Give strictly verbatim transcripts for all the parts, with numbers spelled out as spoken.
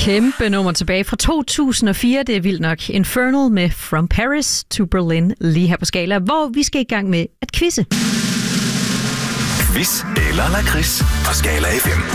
Kæmpe nummer tilbage fra to tusind og fire. Det er vildt nok. Infernal med From Paris to Berlin lige her på Skala, hvor vi skal i gang med at quizze. Quiz eller lakrids på Skala F M.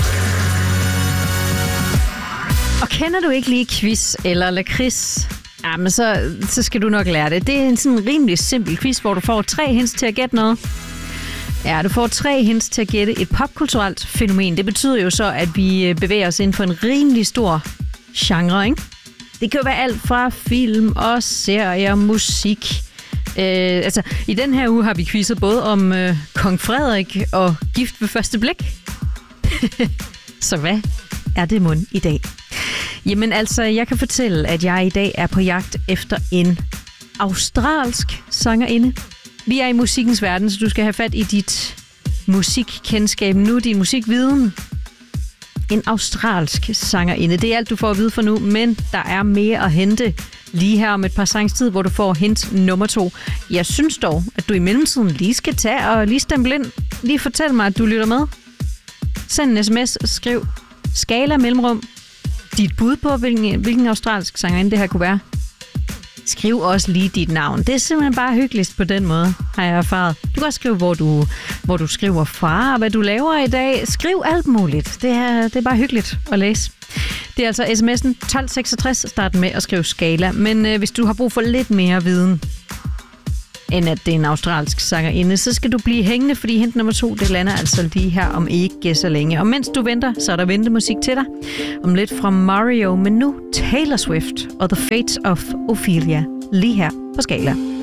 Og kender du ikke lige quiz eller lakrids, jamen så, så skal du nok lære det. Det er en sådan rimelig simpel quiz, hvor du får tre hints til at gætte noget. Ja, du får tre hints til at gætte et popkulturelt fænomen. Det betyder jo så, at vi bevæger os inden for en rimelig stor genre, ikke? Det kan jo være alt fra film og serier, musik. Øh, altså, i den her uge har vi quizzet både om øh, Kong Frederik og Gift ved første blik. Så hvad er det mund i dag? Jamen altså, jeg kan fortælle, at jeg i dag er på jagt efter en australsk sangerinde. Vi er i musikkens verden, så du skal have fat i dit musikkendskab nu, din musikviden. En australsk sangerinde. Det er alt, du får at vide for nu, men der er mere at hente lige her om et par sangs tid, hvor du får hint nummer to. Jeg synes dog, at du i mellemtiden lige skal tage og lige stemple ind. Lige fortæl mig, at du lytter med. Send en sms, skriv Skala mellemrum. Dit bud på, hvilken, hvilken australsk sangerinde det her kunne være. Skriv også lige dit navn. Det er simpelthen bare hyggeligst på den måde, har jeg erfaret. Du kan også skrive, hvor du, hvor du skriver fra, og hvad du laver i dag. Skriv alt muligt. Det er, det er bare hyggeligt at læse. Det er altså sms'en tolv seksogtres. Start med at skrive Skala. Men øh, hvis du har brug for lidt mere viden, end at det er en australsk sangerinde, så skal du blive hængende, fordi hint nummer to, det lander altså lige her om ikke så længe. Og mens du venter, så er der ventemusik til dig. Om lidt fra Mario, men nu Taylor Swift og The Fate of Ophelia, lige her på Skala.